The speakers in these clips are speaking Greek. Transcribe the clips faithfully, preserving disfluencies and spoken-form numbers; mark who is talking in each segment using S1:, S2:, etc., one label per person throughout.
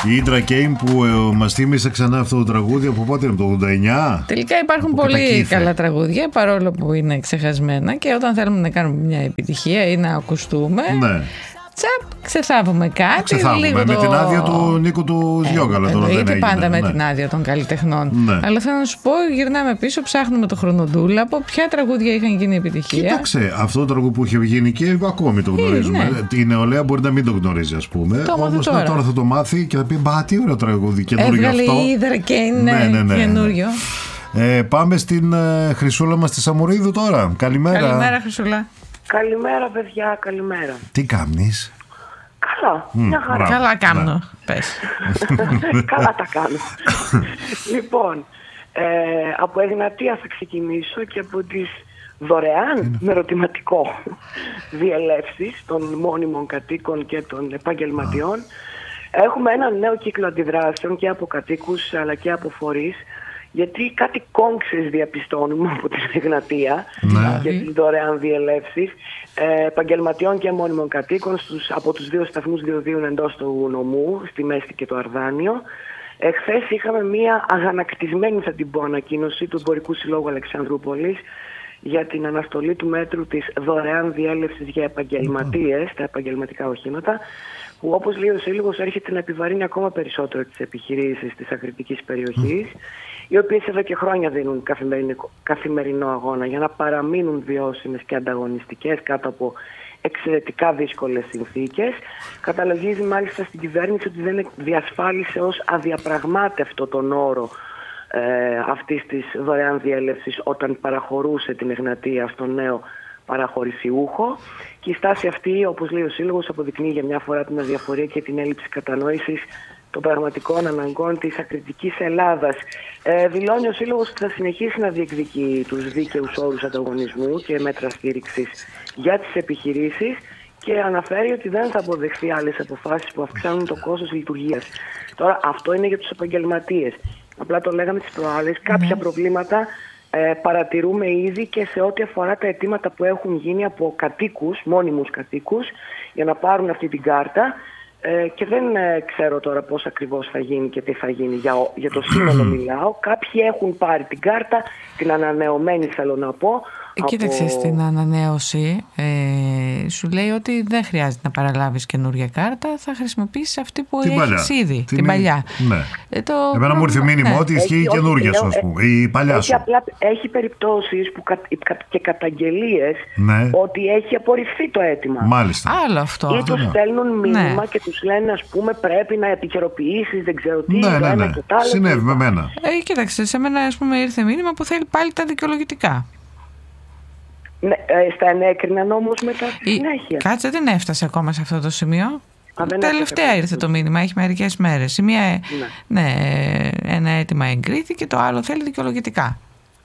S1: Η Indra Kane που ε, μας θύμισε ξανά αυτό το τραγούδι από πότε είναι, το ογδόντα εννιά.
S2: Τελικά υπάρχουν από πολύ καλά τραγούδια, παρόλο που είναι ξεχασμένα, και όταν θέλουμε να κάνουμε μια επιτυχία ή να ακουστούμε, ναι, τσαπ, ξεθάβουμε κάτι.
S1: Ξεθάβουμε
S2: λίγο
S1: με
S2: το...
S1: την άδεια του Νίκου του Σιόγκαλα.
S2: Ε, Είτε πάντα με ναι. την άδεια των καλλιτεχνών. Ναι. Αλλά θέλω να σου πω, γυρνάμε πίσω, ψάχνουμε το χρονοτούλαπο, ποια τραγούδια είχαν γίνει επιτυχία.
S1: Κοίταξε, αυτό το τραγούδι που είχε γίνει και ακόμη το γνωρίζουμε. Ναι. Η νεολαία μπορεί να μην το γνωρίζει, ας πούμε. Όμως τώρα. τώρα θα το μάθει και θα πει μπα, τι ωραίο τραγούδι, καινούριο αυτό.
S2: Έβγαλε η Indra Kane, ναι, ναι, ναι, καινούριο.
S1: Ε, πάμε στην ε, Χρυσούλα μας τη Σαμουρίδου τώρα. Καλημέρα.
S2: Καλημέρα, Χρυσούλα.
S3: Καλημέρα, παιδιά, καλημέρα.
S1: Τι κάνεις?
S3: Καλά, mm, μια χαρά.
S2: Καλά κάνω, ναι. Πες.
S3: Καλά τα κάνω. Λοιπόν, ε, από Εγνατία θα ξεκινήσω και από τις δωρεάν με ερωτηματικό διελεύσεις των μόνιμων κατοίκων και των επαγγελματιών. Έχουμε ένα νέο κύκλο αντιδράσεων και από κατοίκους αλλά και από φορείς, γιατί κάτι κόμξες διαπιστώνουμε από την Εγνατία ναι. για τις δωρεάν διελεύσεις ε, επαγγελματιών και μόνιμων κατοίκων στους, από τους δύο σταθμούς διοδίων εντός του νομού, στη Μέση και το Αρδάνιο. Εχθές είχαμε μία αγανακτισμένη, θα την πω, ανακοίνωση του Εμπορικού Συλλόγου Αλεξανδρούπολης για την αναστολή του μέτρου της δωρεάν διέλευσης για επαγγελματίες, τα επαγγελματικά οχήματα, που όπως λέει ο Σύλλογος έρχεται να επιβαρύνει ακόμα περισσότερο τις επιχειρήσεις της αγριτικής περιοχής, οι οποίες εδώ και χρόνια δίνουν καθημερινό, καθημερινό αγώνα για να παραμείνουν βιώσιμες και ανταγωνιστικές κάτω από εξαιρετικά δύσκολες συνθήκες. Καταλογίζει μάλιστα στην κυβέρνηση ότι δεν διασφάλισε ως αδιαπραγμάτευτο τον όρο ε, αυτής της δωρεάν διέλευσης όταν παραχωρούσε την Εγνατία στο νέο παραχωρησιούχο, και η στάση αυτή, όπως λέει ο Σύλλογος, αποδεικνύει για μια φορά την αδιαφορία και την έλλειψη κατανόησης των πραγματικών αναγκών της ακριτικής Ελλάδας. Ε, δηλώνει ο Σύλλογος ότι θα συνεχίσει να διεκδικεί τους δίκαιους όρους ανταγωνισμού και μέτρα στήριξης για τις επιχειρήσεις, και αναφέρει ότι δεν θα αποδεχθεί άλλες αποφάσεις που αυξάνουν το κόστος λειτουργίας. Τώρα, αυτό είναι για τους επαγγελματίες. Απλά το λέγαμε τις προάλλες, κάποια mm. προβλήματα ε, παρατηρούμε ήδη και σε ό,τι αφορά τα αιτήματα που έχουν γίνει από κατοίκους, μόνιμους κατοίκους, για να πάρουν αυτή την κάρτα. Ε, και δεν ε, ξέρω τώρα πώς ακριβώς θα γίνει και τι θα γίνει. Για, για το σύνολο μιλάω. Κάποιοι έχουν πάρει την κάρτα, την ανανεωμένη θέλω να πω.
S2: Ε, από... Κοίταξε, στην ανανέωση ε, σου λέει ότι δεν χρειάζεται να παραλάβεις καινούργια κάρτα, θα χρησιμοποιήσεις αυτή που την έχεις παλιά. ήδη, την, την παλιά.
S1: Ναι. Ε, το... Εμένα μου ήρθε μήνυμα ναι. ότι ισχύει η καινούργια σου, ας πούμε, η παλιά
S3: έχει
S1: σου.
S3: Απλά, έχει περιπτώσεις που κα, και καταγγελίες ναι. ότι έχει απορριφθεί το αίτημα.
S1: Μάλιστα.
S2: Άλλο αυτό.
S3: Ή τους στέλνουν μήνυμα ναι. και τους λένε, ας πούμε, πρέπει να επικαιροποιήσεις, δεν ξέρω τι,
S1: ναι, ναι, ναι.
S3: και το άλλο.
S1: Συνέβη με μένα.
S2: Ε, κοίταξε, σε μένα ας πούμε ήρθε μήνυμα που θέλει πάλι τα δικαιολογητικά.
S3: Ναι, ε, στα ενέκριναν όμως μετά στη
S2: Η...
S3: συνέχεια.
S2: Κάτσε, δεν έφτασε ακόμα σε αυτό το σημείο.
S3: Α,
S2: Τελευταία ήρθε το μήνυμα, έχει μερικές μέρες. Η μία, ναι. ναι, ένα αίτημα εγκρίθηκε, το άλλο θέλει δικαιολογητικά.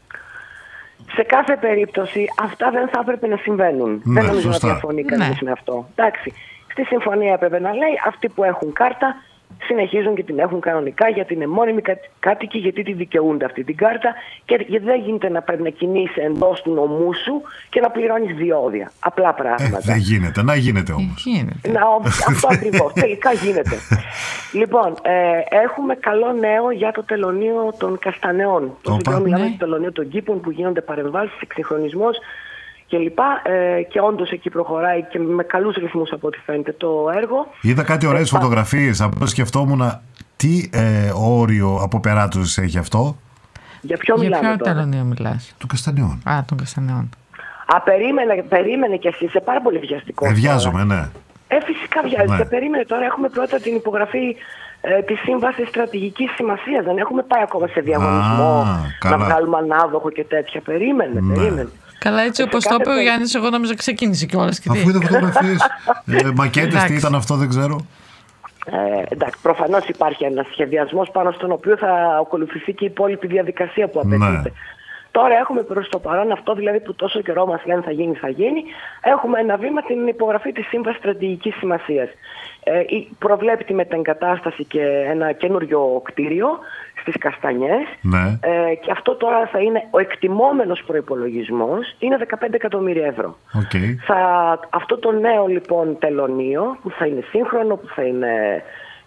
S3: Σε κάθε περίπτωση αυτά δεν θα έπρεπε να συμβαίνουν.
S1: Ναι,
S3: δεν νομίζω
S1: σωστά.
S3: να διαφωνεί κανείς ναι. με αυτό. Εντάξει, στη συμφωνία έπρεπε να λέει αυτοί που έχουν κάρτα συνεχίζουν και την έχουν κανονικά, γιατί είναι μόνιμοι κάτοικοι, γιατί τη δικαιούνται αυτή την κάρτα, και γιατί δεν γίνεται να πρέπει να κινείσαι εντός του νομού σου και να πληρώνεις διόδια. Απλά πράγματα.
S1: Ε, δεν γίνεται, να γίνεται όμως.
S2: Γίνεται.
S3: Να, αυτό ακριβώς, τελικά γίνεται. Λοιπόν, ε, έχουμε καλό νέο για το τελωνείο των Καστανεών. Το οποίο μιλάμε για το τελωνείο των Κήπων, που γίνονται παρεμβάσεις, εξυγχρονισμός και λοιπά, ε, και όντως εκεί προχωράει και με καλούς ρυθμούς από ό,τι φαίνεται το έργο.
S1: Είδα κάτι ωραίες ε, φωτογραφίες, απλώς σκεφτόμουν τι ε, όριο από περάτωσης έχει αυτό.
S3: Για ποιο
S2: Για
S3: μιλάμε
S2: ποιο
S3: τώρα?
S2: τελωνείο μιλάς?
S1: Του Καστανιών.
S2: Α, των Καστανιών.
S3: Α, περίμενε, περίμενε κι εσύ, είσαι πάρα πολύ βιαστικό.
S1: Ε, βιάζομαι, ναι.
S3: Ε, φυσικά βιάζεσαι.
S1: Ναι.
S3: Περίμενε τώρα, έχουμε πρώτα την υπογραφή ε, της Σύμβασης Στρατηγικής Σημασίας. Δεν έχουμε πάει ακόμα σε διαγωνισμό,
S1: Α,
S3: να βγάλουμε ανάδοχο και τέτοια. Περίμενε, ναι. περίμενε.
S2: Καλά, έτσι όπως το είπε ο Γιάννης, εγώ νόμιζα ξεκίνησε κιόλας.
S1: Αφού είδα φωτογραφίες, ε, μακέτες, τι ήταν αυτό, δεν ξέρω.
S3: Ε, εντάξει, προφανώς υπάρχει ένας σχεδιασμός πάνω στον οποίο θα ακολουθηθεί και η υπόλοιπη διαδικασία που απαιτείται. Ναι. Τώρα έχουμε προς το παρόν αυτό, δηλαδή που τόσο καιρό μας λένε θα γίνει, θα γίνει. Έχουμε ένα βήμα, την υπογραφή της Σύμβασης Στρατηγικής Σημασίας. Ε, προβλέπει τη μετεγκατάσταση και ένα καινούριο κτίριο στις Καστανιές.
S1: Ναι.
S3: Ε, και αυτό τώρα θα είναι ο εκτιμόμενος προϋπολογισμός, είναι δεκαπέντε εκατομμύρια ευρώ.
S1: Okay.
S3: Θα, αυτό το νέο λοιπόν τελωνείο, που θα είναι σύγχρονο, που θα είναι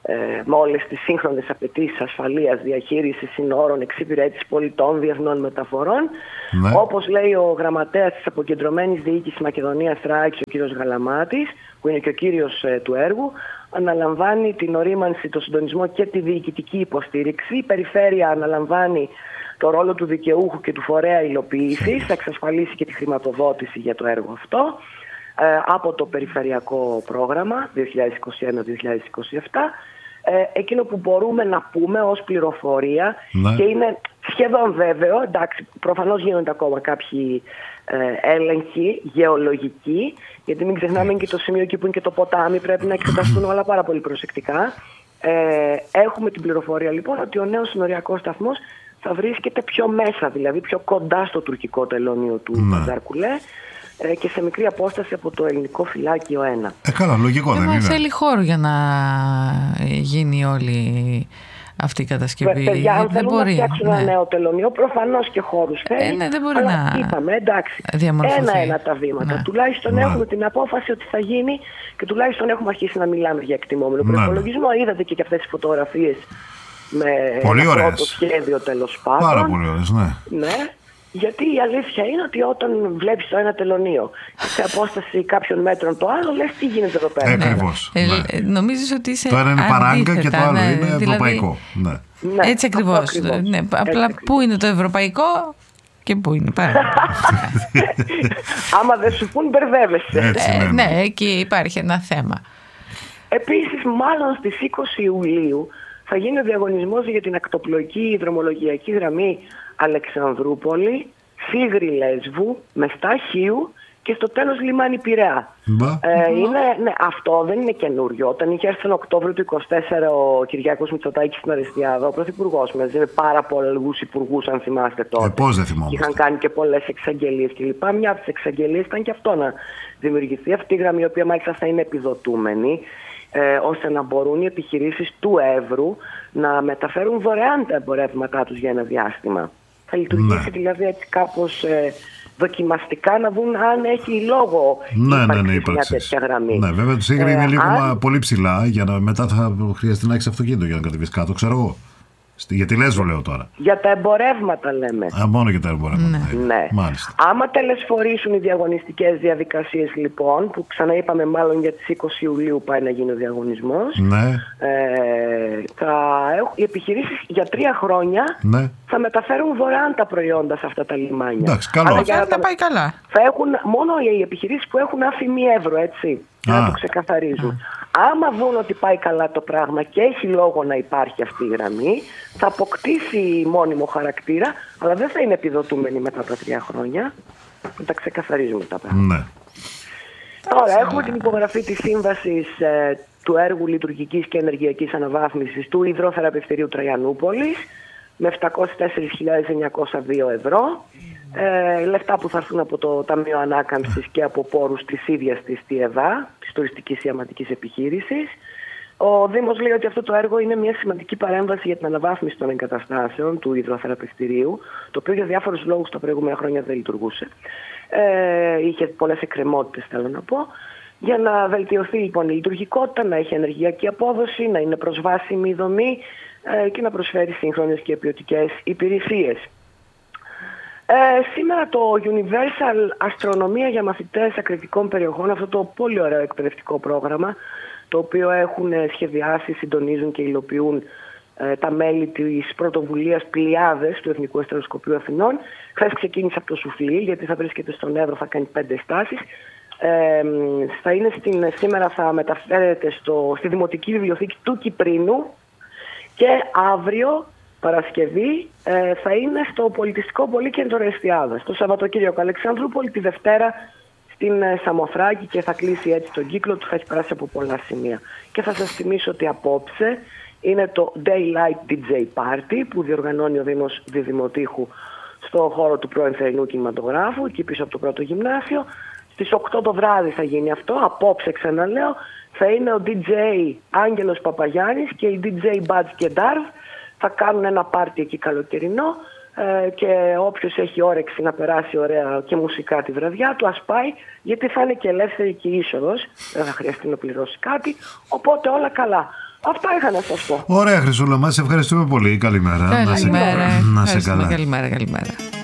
S3: με όλες τις σύγχρονες απαιτήσεις ασφαλείας, διαχείρισης συνόρων, εξυπηρέτησης πολιτών, διεθνών μεταφορών. Ναι. Όπως λέει ο γραμματέας της Αποκεντρωμένης Διοίκησης Μακεδονίας Θράκης, ο κύριος Γαλαμάτης, που είναι και ο κύριος ε, του έργου, αναλαμβάνει την ορίμανση, το συντονισμό και τη διοικητική υποστήριξη. Η Περιφέρεια αναλαμβάνει το ρόλο του δικαιούχου και του φορέα υλοποίησης, θα εξασφαλίσει και τη χρηματοδότηση για το έργο αυτό ε, από το Περιφερειακό Πρόγραμμα δύο χιλιάδες είκοσι ένα με δύο χιλιάδες είκοσι επτά. Ε, εκείνο που μπορούμε να πούμε ως πληροφορία, ναι, και είναι σχεδόν βέβαιο, εντάξει, προφανώς γίνονται ακόμα κάποιοι ε, έλεγχοι γεωλογικοί, γιατί μην ξεχνάμε και το σημείο εκεί που είναι και το ποτάμι, πρέπει να εξεταστούν όλα πάρα πολύ προσεκτικά. Ε, έχουμε την πληροφορία λοιπόν ότι ο νέος συνοριακός σταθμός θα βρίσκεται πιο μέσα, δηλαδή πιο κοντά στο τουρκικό τελώνιο του Παζάρκουλε, ναι, και σε μικρή απόσταση από το ελληνικό φυλάκιο ένα.
S1: Ε, καλά, λογικό δεν είναι.
S2: Θέλει χώρο για να γίνει όλη αυτή η κατασκευή.
S3: Παιδιά, αν
S2: δεν
S3: θέλουν
S2: μπορεί,
S3: να φτιάξουν, ναι, ένα νέο τελωνίο, προφανώς και χώρους θέλει.
S2: Ε, ναι, δεν μπορεί
S3: αλλά
S2: να
S3: είπαμε, εντάξει, ένα-ένα τα βήματα. Ναι. Τουλάχιστον ναι. έχουμε την απόφαση ότι θα γίνει και τουλάχιστον έχουμε αρχίσει να μιλάμε για εκτιμόμενο ναι. προϋπολογισμό. Είδατε και, και αυτές τις φωτογραφίες με πρώτο σχέδιο, τέλος πάντων.
S1: Πάρα πολύ ωραίες, ναι.
S3: ναι. Γιατί η αλήθεια είναι ότι όταν βλέπεις το ένα τελωνίο και σε απόσταση κάποιων μέτρων το άλλο, λες τι γίνεται εδώ πέρα.
S1: Ακριβώς.
S2: Ε, ναι. Νομίζεις ότι είσαι
S1: το ένα είναι παράγκα και το άλλο
S2: ναι,
S1: είναι
S2: δηλαδή,
S1: ευρωπαϊκό. Ναι.
S3: Ναι,
S2: έτσι ακριβώς. Ναι, απλά έτσι, πού είναι το ευρωπαϊκό και πού είναι παράγκα.
S3: Άμα δεν σου πούν, μπερδεύεσαι.
S1: Έτσι, ναι,
S2: ναι. ναι, εκεί υπάρχει ένα θέμα.
S3: Επίσης, μάλλον στις είκοσι Ιουλίου θα γίνει ο διαγωνισμός για την ακτοπλοϊκή δρομολογιακή γραμμή Αλεξανδρούπολη, Σίγρη Λέσβου, Μεστά Χίου και στο τέλος λιμάνι Πειραιά. Ε, είναι, ναι, αυτό δεν είναι καινούριο. Όταν είχε έρθει τον Οκτώβριο του είκοσι τέσσερα ο Κυριάκος Μητσοτάκης στην Αρεστιάδα, ο Πρωθυπουργός μαζί με πάρα πολλούς υπουργούς, αν θυμάστε τότε.
S1: Ε, πώς δεν θυμόμαστε.
S3: Είχαν κάνει και πολλές εξαγγελίες κλπ. Μια από τις εξαγγελίες ήταν και αυτό, να δημιουργηθεί αυτή η γραμμή, η οποία μάλιστα θα είναι επιδοτούμενη, ε, ώστε να μπορούν οι επιχειρήσεις του Εύρου να μεταφέρουν δωρεάν τα εμπορεύματά τους για ένα διάστημα. Θα λειτουργήσει ναι. δηλαδή έτσι κάπως ε, δοκιμαστικά, να δουν αν έχει λόγο
S1: ναι,
S3: ύπαρξη
S1: ναι, ναι,
S3: μια τέτοια γραμμή.
S1: Ναι, βέβαια το Σίγρη ε, είναι λίγο αν... πολύ ψηλά, για να, μετά θα χρειαστεί να έχεις αυτοκίνητο για να κατεβείς κάτω, ξέρω εγώ. Για τη Λέσβο λέω τώρα.
S3: Για τα εμπορεύματα λέμε.
S1: Α, μόνο για τα εμπορεύματα.
S3: Ναι. ναι.
S1: Μάλιστα.
S3: Άμα τελεσφορήσουν οι διαγωνιστικές διαδικασίες λοιπόν, που ξαναείπαμε μάλλον για τις είκοσι Ιουλίου πάει να γίνει ο διαγωνισμός,
S1: ναι.
S3: ε, θα έχουν, οι επιχειρήσεις για τρία χρόνια ναι. θα μεταφέρουν δωρεάν τα προϊόντα σε αυτά τα λιμάνια.
S1: Εντάξει, καλό.
S2: Αλλά για να τα πάει καλά.
S3: Θα έχουν μόνο οι επιχειρήσεις που έχουν άφημη ευρώ, έτσι. Να το ξεκαθαρίζουν. Α. Άμα δουν ότι πάει καλά το πράγμα και έχει λόγο να υπάρχει αυτή η γραμμή, θα αποκτήσει μόνιμο χαρακτήρα, αλλά δεν θα είναι επιδοτούμενη μετά τα τρία χρόνια. Να τα ξεκαθαρίζουμε τα πράγματα.
S1: Ναι.
S3: Τώρα, έχουμε την υπογραφή της σύμβασης ε, του έργου λειτουργικής και ενεργειακής αναβάθμισης του υδροθεραπευτηρίου Τραϊανούπολης με επτακόσιες τέσσερις χιλιάδες εννιακόσια δύο ευρώ. Ε, λεφτά που θα έρθουν από το Ταμείο Ανάκαμψης και από πόρους της ίδιας της ΤΙΕΔΑ, της Τουριστικής Ιαματικής Επιχείρησης. Ο Δήμος λέει ότι αυτό το έργο είναι μια σημαντική παρέμβαση για την αναβάθμιση των εγκαταστάσεων του υδροθεραπευτηρίου, το οποίο για διάφορους λόγους τα προηγούμενα χρόνια δεν λειτουργούσε. Ε, είχε πολλές εκκρεμότητες, θέλω να πω. Για να βελτιωθεί λοιπόν η λειτουργικότητα, να έχει ενεργειακή απόδοση, να είναι προσβάσιμη η δομή ε, και να προσφέρει σύγχρονες και ποιοτικές υπηρεσίες. Ε, σήμερα το Universal Αστρονομία για μαθητές ακριτικών περιοχών, αυτό το πολύ ωραίο εκπαιδευτικό πρόγραμμα, το οποίο έχουν σχεδιάσει, συντονίζουν και υλοποιούν ε, τα μέλη της πρωτοβουλίας Πλειάδες του Εθνικού Αστεροσκοπείου Αθηνών. Χθες ξεκίνησε από το Σουφλί, γιατί θα βρίσκεται στον Εύρο, θα κάνει πέντε στάσεις. Ε, θα είναι στην, σήμερα θα μεταφέρεται στο, στη Δημοτική Βιβλιοθήκη του Κυπρίνου και αύριο Παρασκευή ε, θα είναι στο Πολιτιστικό Πολύκεντρο Ρεστιάδας. Το Σαββατοκύριακο Αλεξανδρούπολη, τη Δευτέρα στην ε, Σαμοθράκη και θα κλείσει έτσι τον κύκλο του, θα έχει περάσει από πολλά σημεία. Και θα σας θυμίσω ότι απόψε είναι το Daylight ντι τζέι Party που διοργανώνει ο Δήμος Διδημοτήχου στο χώρο του πρώην Θερινού Κινηματογράφου, εκεί πίσω από το πρώτο γυμνάσιο. Στις οκτώ το βράδυ θα γίνει αυτό, απόψε ξαναλέω, θα είναι ο ντι τζέι Άγγελος Παπαγιάννης και η ντι τζέι Μπάτζ και Ντάρβ. Θα κάνουν ένα πάρτι εκεί καλοκαιρινό ε, και όποιος έχει όρεξη να περάσει ωραία και μουσικά τη βραδιά του, ας πάει, γιατί θα είναι και ελεύθερη και είσοδος, δεν θα χρειαστεί να πληρώσει κάτι, οπότε όλα καλά. Αυτά είχα να σας πω.
S1: Ωραία, Χρυσούλα, μας ευχαριστούμε πολύ. Καλημέρα.
S2: Καλημέρα.
S1: Να σε, να σε καλά.
S2: Καλημέρα, καλημέρα.